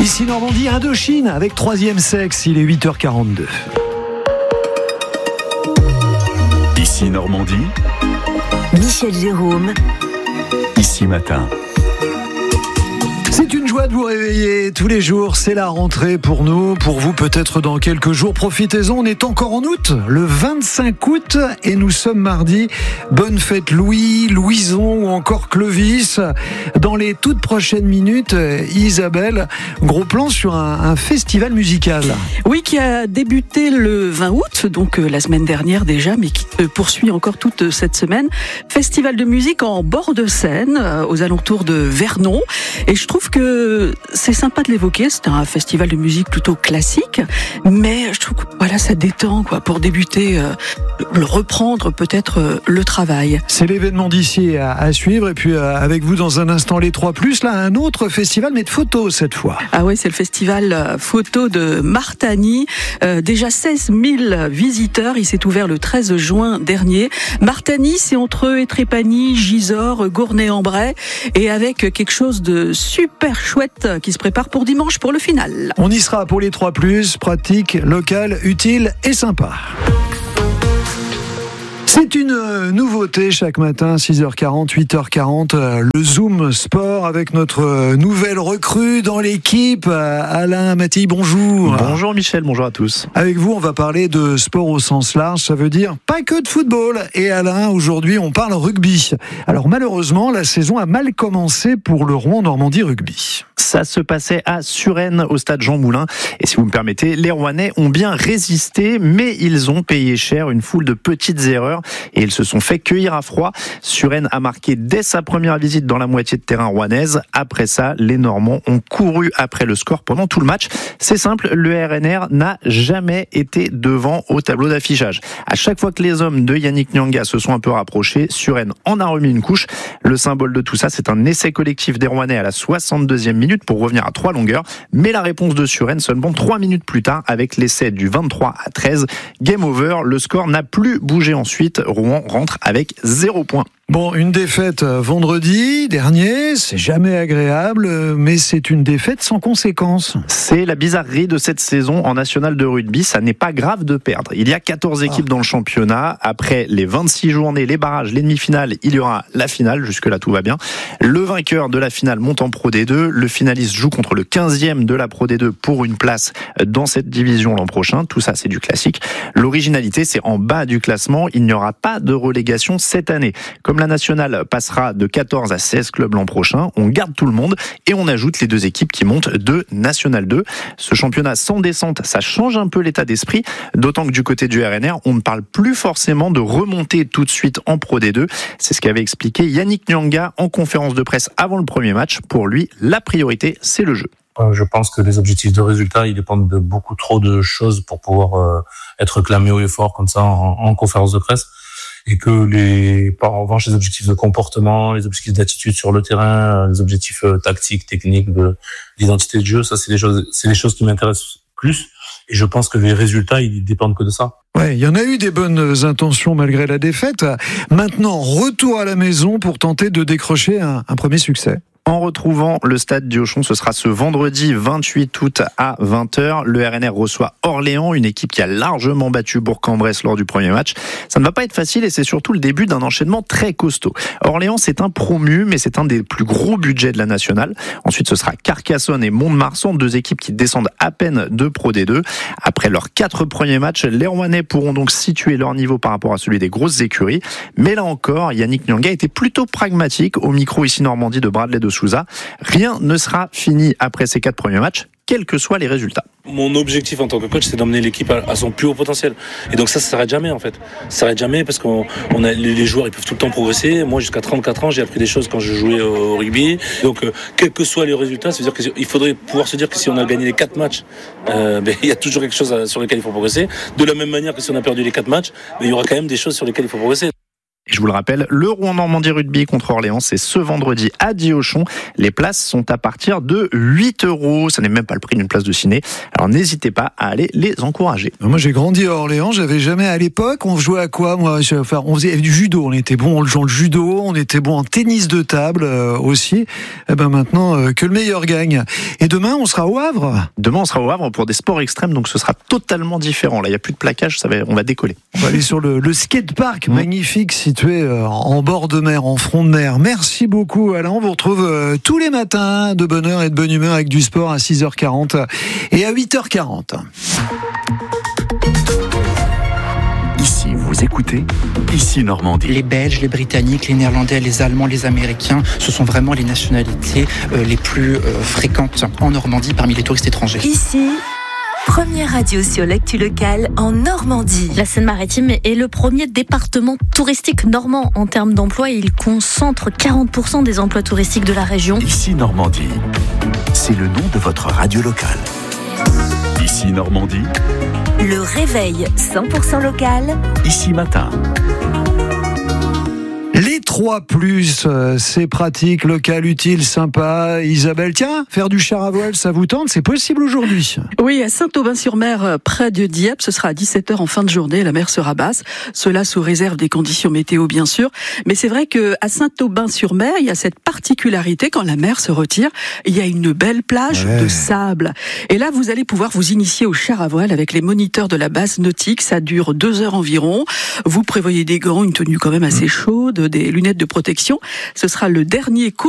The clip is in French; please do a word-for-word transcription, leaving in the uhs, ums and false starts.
Ici Normandie, Indochine avec Troisième Sexe, il est huit heures quarante-deux. Ici Normandie, Michel Jérôme, Ici Matin. C'est une joie de vous réveiller tous les jours, c'est la rentrée pour nous, pour vous peut-être dans quelques jours. Profitez-en, on est encore en août, le vingt-cinq août et nous sommes mardi. Bonne fête Louis, Louison ou encore Clovis. Dans les toutes prochaines minutes, Isabelle, gros plan sur un, un festival musical. Oui, qui a débuté le vingt août, donc euh, la semaine dernière déjà, mais qui euh, poursuit encore toute cette semaine. Festival de musique en bord de Seine, euh, aux alentours de Vernon. Et je trouve que c'est sympa de l'évoquer, c'est un festival de musique plutôt classique, mais je trouve que voilà, ça détend quoi, pour débuter, euh, le reprendre peut-être euh, le travail. C'est l'événement d'ici à, à suivre, et puis euh, avec vous dans un instant les trois plus, là un autre festival mais de photos cette fois. Ah oui, c'est le festival euh, photo de Martani, euh, déjà seize mille visiteurs, il s'est ouvert le treize juin dernier. Martani, c'est entre Étrépagny, Gisors, Gournay-en-Bray, et avec quelque chose de super chouette qui se prépare pour dimanche pour le final. On y sera pour les trois plus, pratique, local, utile et sympa. C'est une nouveauté chaque matin, six heures quarante, huit heures quarante, le Zoom Sport avec notre nouvelle recrue dans l'équipe, Alain Mathie, bonjour. Bonjour Michel, bonjour à tous. Avec vous, on va parler de sport au sens large, ça veut dire pas que de football. Et Alain, aujourd'hui, on parle rugby. Alors malheureusement, la saison a mal commencé pour le Rouen Normandie Rugby. Ça se passait à Suresnes, au stade Jean Moulin. Et si vous me permettez, les Rouennais ont bien résisté, mais ils ont payé cher une foule de petites erreurs et ils se sont fait cueillir à froid. Suresnes a marqué dès sa première visite dans la moitié de terrain rouennaise. Après ça, les Normands ont couru après le score pendant tout le match. C'est simple, le R N R n'a jamais été devant au tableau d'affichage. À chaque fois que les hommes de Yannick Nyanga se sont un peu rapprochés, Suresnes en a remis une couche. Le symbole de tout ça, c'est un essai collectif des Rouennais à la soixante-deuxième minute pour revenir à trois longueurs. Mais la réponse de Suresnes seulement trois minutes plus tard avec l'essai du vingt-trois à treize. Game over, le score n'a plus bougé ensuite. Rouen rentre avec zéro point. Bon, une défaite vendredi dernier, c'est jamais agréable, mais c'est une défaite sans conséquence. C'est la bizarrerie de cette saison en national de rugby, ça n'est pas grave de perdre. Il y a quatorze équipes ah. dans le championnat, après les vingt-six journées, les barrages, les demi-finales, il y aura la finale, jusque-là tout va bien. Le vainqueur de la finale monte en Pro D deux, le finaliste joue contre le quinzième de la Pro D deux pour une place dans cette division l'an prochain, tout ça c'est du classique. L'originalité, c'est en bas du classement, il n'y aura pas de relégation cette année. Comme la nationale passera de quatorze à seize clubs l'an prochain, on garde tout le monde et on ajoute les deux équipes qui montent de National deux. Ce championnat sans descente, ça change un peu l'état d'esprit, d'autant que du côté du R N R, on ne parle plus forcément de remonter tout de suite en Pro D deux. C'est ce qu'avait expliqué Yannick Nyanga en conférence de presse avant le premier match. Pour lui, la priorité, c'est le jeu. Je pense que les objectifs de résultat, ils dépendent de beaucoup trop de choses pour pouvoir euh, être clamés haut et fort comme ça en, en conférence de presse. Et que les, par revanche, les objectifs de comportement, les objectifs d'attitude sur le terrain, les objectifs tactiques, techniques, de d'identité de jeu, ça c'est les choses, c'est les choses qui m'intéressent plus. Et je pense que les résultats, ils dépendent que de ça. Ouais, il y en a eu des bonnes intentions malgré la défaite. Maintenant, retour à la maison pour tenter de décrocher un, un premier succès. En retrouvant le stade Diochon, ce sera ce vendredi vingt-huit août à vingt heures. Le R N R reçoit Orléans, une équipe qui a largement battu Bourg-en-Bresse lors du premier match. Ça ne va pas être facile et c'est surtout le début d'un enchaînement très costaud. Orléans, c'est un promu, mais c'est un des plus gros budgets de la nationale. Ensuite, ce sera Carcassonne et Mont-de-Marsan, deux équipes qui descendent à peine de Pro D deux. Après leurs quatre premiers matchs, les Rouennais pourront donc situer leur niveau par rapport à celui des grosses écuries. Mais là encore, Yannick Nyanga était plutôt pragmatique au micro ici Normandie de Bradley de Souza. Rien ne sera fini après ces quatre premiers matchs, quels que soient les résultats. Mon objectif en tant que coach, c'est d'emmener l'équipe à son plus haut potentiel. Et donc ça, ça s'arrête jamais en fait. Ça s'arrête jamais parce qu'on on a les joueurs, ils peuvent tout le temps progresser. Moi, jusqu'à trente-quatre ans, j'ai appris des choses quand je jouais au rugby. Donc, euh, quels que soient les résultats, ça veut dire qu'il faudrait pouvoir se dire que si on a gagné les quatre matchs, euh, ben, il y a toujours quelque chose sur lequel il faut progresser. De la même manière que si on a perdu les quatre matchs, ben, il y aura quand même des choses sur lesquelles il faut progresser. Je vous le rappelle, le Rouen Normandie Rugby contre Orléans, c'est ce vendredi à Diochon. Les places sont à partir de huit euros. Ça n'est même pas le prix d'une place de ciné. Alors n'hésitez pas à aller les encourager. Moi j'ai grandi à Orléans, j'avais jamais à l'époque, on jouait à quoi moi enfin, on faisait du judo, on était bon dans le judo, on était bon en tennis de table euh, aussi. Et ben maintenant euh, que le meilleur gagne. Et demain on sera au Havre. Demain on sera au Havre pour des sports extrêmes, donc ce sera totalement différent. Là il n'y a plus de plaquage, ça va, on va décoller. On va aller sur le, le skatepark mmh. magnifique situé euh, en bord de mer, en front de mer. Merci beaucoup Alain, on vous retrouve euh, tous les matins de bonne heure et de bonne humeur avec du sport à six heures quarante et à huit heures quarante. Ici, vous écoutez Ici Normandie. Les Belges, les Britanniques, les Néerlandais, les Allemands, les Américains, ce sont vraiment les nationalités euh, les plus euh, fréquentes en Normandie parmi les touristes étrangers. Ici, première radio sur l'actu locale en Normandie. La Seine-Maritime est le premier département touristique normand en termes d'emploi et il concentre quarante pour cent des emplois touristiques de la région. Ici Normandie, c'est le nom de votre radio locale. Ici Normandie, le réveil cent pour cent local. Ici Matin. Les trois plus, c'est pratique, local, utile, sympa. Isabelle, tiens, faire du char à voile, ça vous tente? C'est possible aujourd'hui. Oui, à Saint-Aubin-sur-Mer, près de Dieppe, ce sera à dix-sept heures en fin de journée. La mer sera basse. Cela sous réserve des conditions météo, bien sûr. Mais c'est vrai que à Saint-Aubin-sur-Mer, il y a cette particularité, quand la mer se retire, il y a une belle plage ouais. de sable. Et là, vous allez pouvoir vous initier au char à voile avec les moniteurs de la base nautique. Ça dure deux heures environ. Vous prévoyez des gants, une tenue quand même assez chaude, des lunettes de protection. Ce sera le dernier cours